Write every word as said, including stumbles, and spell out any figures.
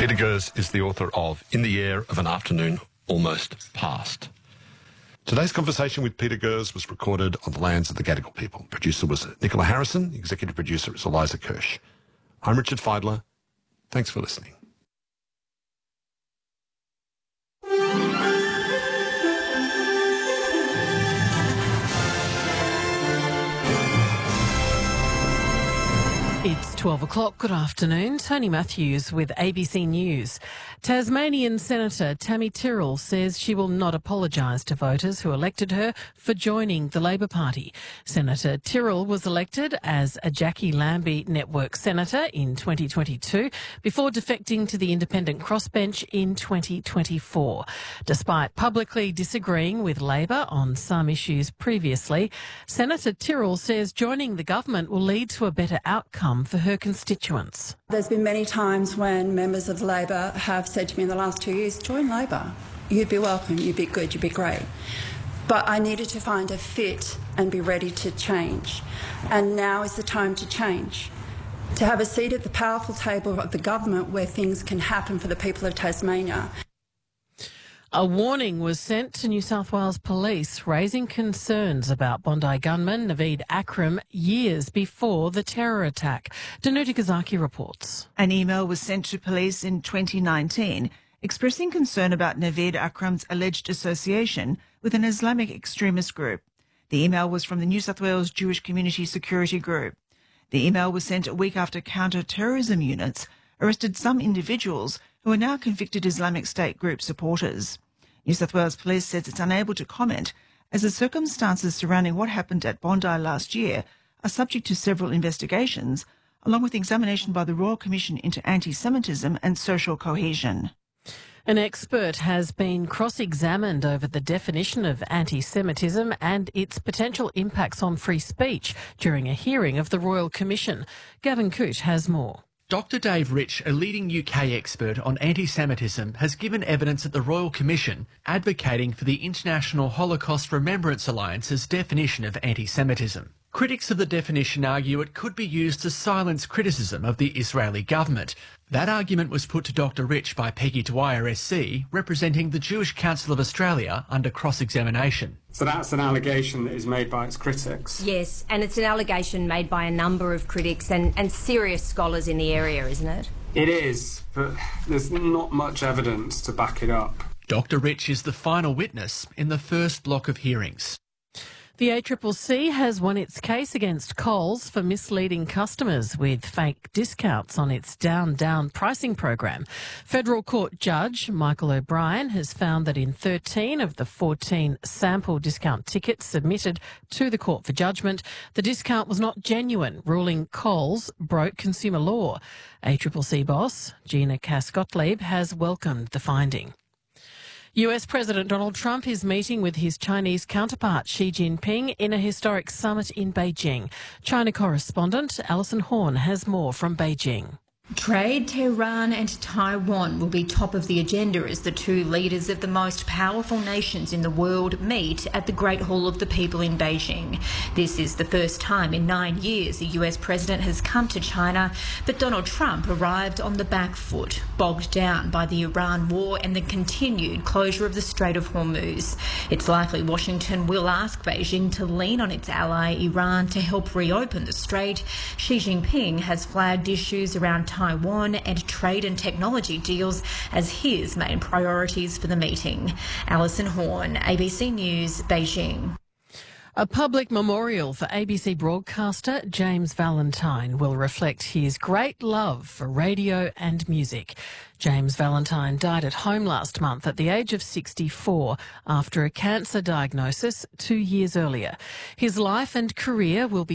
Peter Gers is the author of In the Air of an Afternoon Almost Past. Today's conversation with Peter Gers was recorded on the lands of the Gadigal people. Producer was Nicola Harrison. The executive producer is Eliza Kirsch. I'm Richard Feidler. Thanks for listening. It's twelve o'clock. Good afternoon. Tony Matthews with A B C News. Tasmanian Senator Tammy Tyrrell says she will not apologise to voters who elected her for joining the Labor Party. Senator Tyrrell was elected as a Jackie Lambie Network Senator in twenty twenty-two before defecting to the independent crossbench in twenty twenty-four. Despite publicly disagreeing with Labor on some issues previously, Senator Tyrrell says joining the government will lead to a better outcome for her constituents. There's been many times when members of Labor have said to me in the last two years, join Labor. You'd be welcome, you'd be good, you'd be great. But I needed to find a fit and be ready to change. And now is the time to change. To have a seat at the powerful table of the government where things can happen for the people of Tasmania. A warning was sent to New South Wales Police raising concerns about Bondi gunman Naveed Akram years before the terror attack. Danuta Kazaki reports. An email was sent to police in twenty nineteen expressing concern about Naveed Akram's alleged association with an Islamic extremist group. The email was from the New South Wales Jewish Community Security Group. The email was sent a week after counter-terrorism units arrested some individuals who are now convicted Islamic State group supporters. New South Wales Police says it's unable to comment as the circumstances surrounding what happened at Bondi last year are subject to several investigations, along with examination by the Royal Commission into Anti-Semitism and Social Cohesion. An expert has been cross-examined over the definition of anti-Semitism and its potential impacts on free speech during a hearing of the Royal Commission. Gavin Coote has more. Doctor Dave Rich, a leading U K expert on anti-Semitism, has given evidence at the Royal Commission advocating for the International Holocaust Remembrance Alliance's definition of anti-Semitism. Critics of the definition argue it could be used to silence criticism of the Israeli government. That argument was put to Doctor Rich by Peggy Dwyer S C, representing the Jewish Council of Australia, under cross-examination. So that's an allegation that is made by its critics? Yes, and it's an allegation made by a number of critics and, and serious scholars in the area, isn't it? It is, but there's not much evidence to back it up. Doctor Rich is the final witness in the first block of hearings. The A C C C has won its case against Coles for misleading customers with fake discounts on its down-down pricing program. Federal Court Judge Michael O'Brien has found that in thirteen of the fourteen sample discount tickets submitted to the court for judgment, the discount was not genuine, ruling Coles broke consumer law. A C C C boss Gina Cass-Gottlieb has welcomed the finding. U S President Donald Trump is meeting with his Chinese counterpart Xi Jinping in a historic summit in Beijing. China correspondent Alison Horn has more from Beijing. Trade, Tehran and Taiwan will be top of the agenda as the two leaders of the most powerful nations in the world meet at the Great Hall of the People in Beijing. This is the first time in nine years a U S president has come to China, but Donald Trump arrived on the back foot, bogged down by the Iran war and the continued closure of the Strait of Hormuz. It's likely Washington will ask Beijing to lean on its ally Iran to help reopen the strait. Xi Jinping has flagged issues around Taiwan and trade and technology deals as his main priorities for the meeting. Alison Horn, A B C News, Beijing. A public memorial for A B C broadcaster James Valentine will reflect his great love for radio and music. James Valentine died at home last month at the age of sixty-four after a cancer diagnosis two years earlier. His life and career will be